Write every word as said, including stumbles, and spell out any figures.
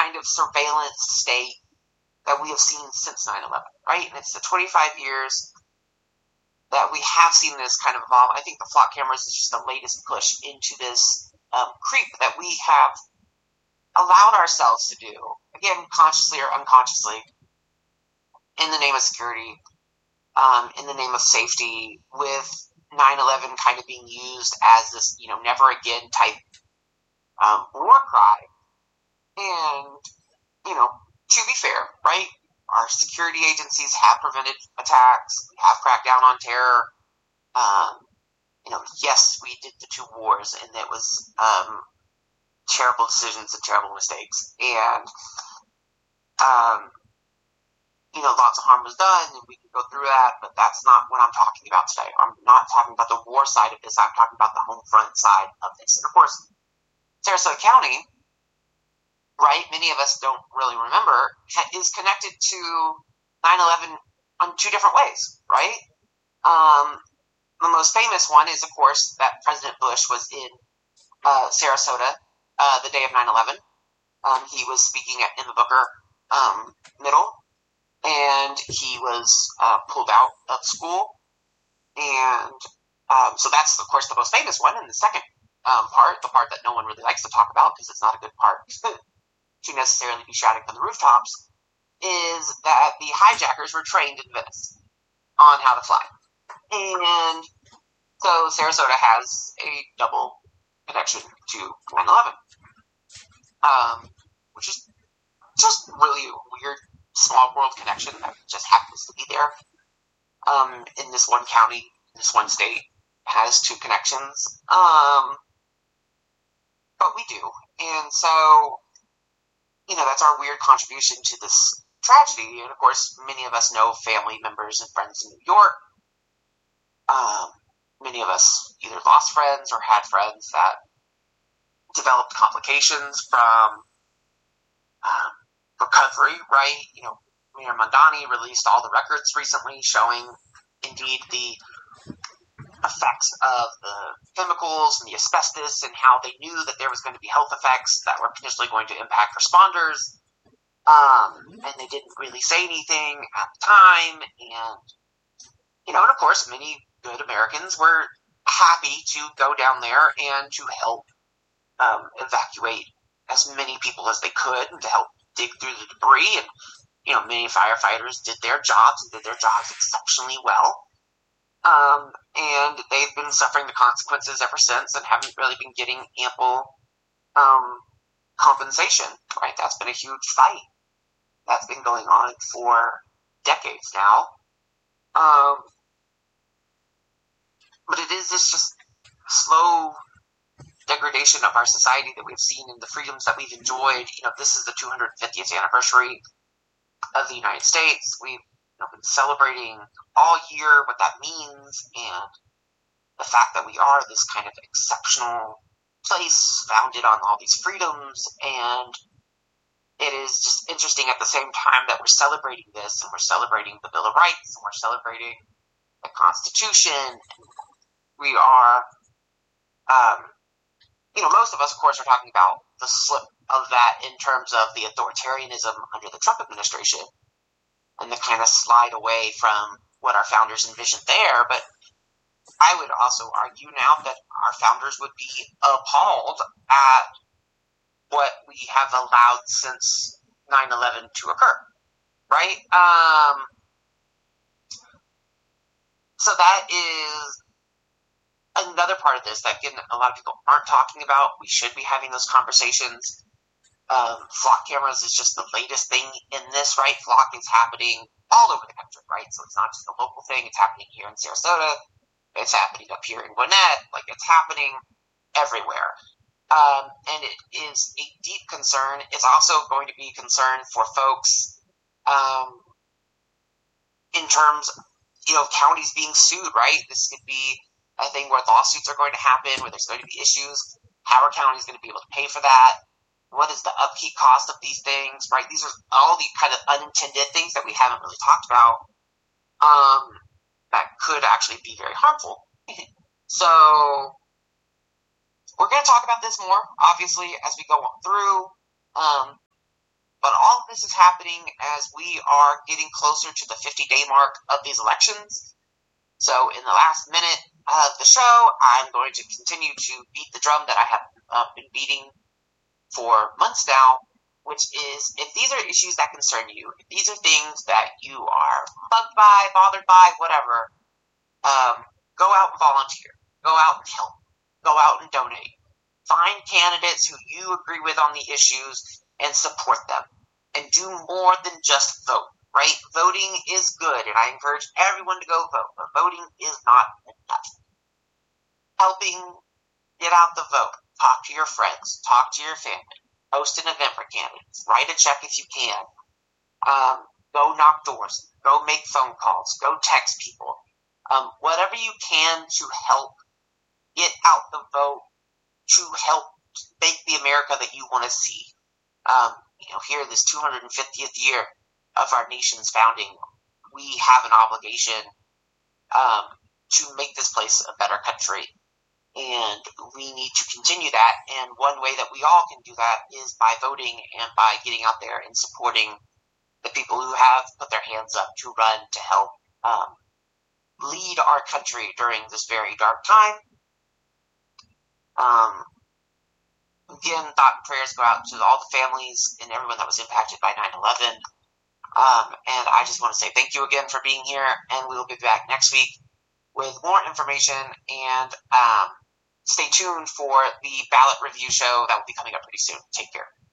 kind of surveillance state that we have seen since nine eleven, right? And it's the twenty-five years that we have seen this kind of evolve. I think the flock cameras is just the latest push into this um, creep that we have allowed ourselves to do, again, consciously or unconsciously, in the name of security, um, in the name of safety, with nine eleven kind of being used as this, you know, never again type um, war cry. And, you know, to be fair, right, our security agencies have prevented attacks, we have cracked down on terror. Um, you know, yes, we did the two wars, and it was um, terrible decisions and terrible mistakes. And, um, you know, lots of harm was done, and we can go through that, but that's not what I'm talking about today. I'm not talking about the war side of this. I'm talking about the home front side of this. And, of course, Sarasota County, right, many of us don't really remember, is connected to nine eleven on two different ways, right? Um, the most famous one is, of course, that President Bush was in uh, Sarasota uh, the day of nine eleven. Um, he was speaking at Emma Booker um, Middle, and he was uh, pulled out of school. And um, so that's, of course, the most famous one. And the second um, part, the part that no one really likes to talk about because it's not a good part to necessarily be shouting from the rooftops, is that the hijackers were trained in Venice on how to fly. And so Sarasota has a double connection to nine eleven, um, which is just really a weird small world connection that just happens to be there. Um, in this one county, this one state has two connections. Um, but we do. And so, you know, that's our weird contribution to this tragedy. And of course, many of us know family members and friends in New York. Um, many of us either lost friends or had friends that developed complications from um, recovery, right? You know, Mayor Mondani released all the records recently showing indeed the effects of the chemicals and the asbestos and how they knew that there was going to be health effects that were potentially going to impact responders. Um, and they didn't really say anything at the time. And, you know, and of course, many good Americans were happy to go down there and to help um, evacuate as many people as they could and to help dig through the debris. And, you know, many firefighters did their jobs and did their jobs exceptionally well. Um, and they've been suffering the consequences ever since and haven't really been getting ample um, compensation, right? That's been a huge fight that's been going on for decades now. Um, but it is this just slow degradation of our society that we've seen in the freedoms that we've enjoyed. You know, this is the two hundred fiftieth anniversary of the United States. We've you know, been celebrating all year what that means, and the fact that we are this kind of exceptional place founded on all these freedoms. And it is just interesting at the same time that we're celebrating this, and we're celebrating the Bill of Rights, and we're celebrating the Constitution. We are, um, you know, most of us, of course, are talking about the slip of that in terms of the authoritarianism under the Trump administration and the kind of slide away from what our founders envisioned there. But I would also argue now that our founders would be appalled at what we have allowed since nine eleven to occur, right? Um, so that is another part of this that, again, a lot of people aren't talking about. We should be having those conversations. Um, flock cameras is just the latest thing in this, right? Flock is happening all over the country, right? So it's not just a local thing. It's happening here in Sarasota. It's happening up here in Gwinnett. Like, it's happening everywhere. Um, and it is a deep concern. It's also going to be a concern for folks um, in terms, you know, counties being sued, right? This could be a thing where lawsuits are going to happen, where there's going to be issues. How are counties going to be able to pay for that? What is the upkeep cost of these things, right? These are all the kind of unintended things that we haven't really talked about um, that could actually be very harmful. So we're going to talk about this more, obviously, as we go on through. Um, But all of this is happening as we are getting closer to the fifty-day mark of these elections. So in the last minute of the show, I'm going to continue to beat the drum that I have uh, been beating for months now, which is, if these are issues that concern you, if these are things that you are bugged by, bothered by, whatever, um, go out and volunteer. Go out and help. Go out and donate. Find candidates who you agree with on the issues and support them. And do more than just vote, right? Voting is good, and I encourage everyone to go vote, but voting is not enough. Helping get out the vote. Talk to your friends. Talk to your family. Host an event for candidates. Write a check if you can. Um, go knock doors. Go make phone calls. Go text people. Um, whatever you can to help get out the vote, to help make the America that you want to see. Um, you know, here, this two hundred fiftieth year of our nation's founding, we have an obligation um, to make this place a better country. And we need to continue that. And one way that we all can do that is by voting and by getting out there and supporting the people who have put their hands up to run to help um, lead our country during this very dark time. Um, again, thought and prayers go out to all the families and everyone that was impacted by nine eleven. Um, and I just want to say thank you again for being here, and we will be back next week with more information, and um, stay tuned for the ballot review show that will be coming up pretty soon. Take care.